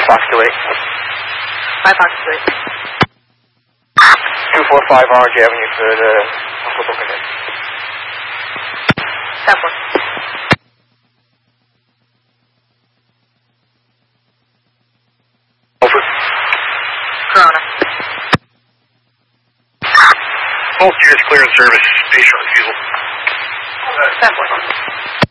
Fox 28. 5 Fox 28. 245 Orange Avenue for the hospital connect. 10-4. Over. Corona. Both gears clear in service. Station refusal. 10-4.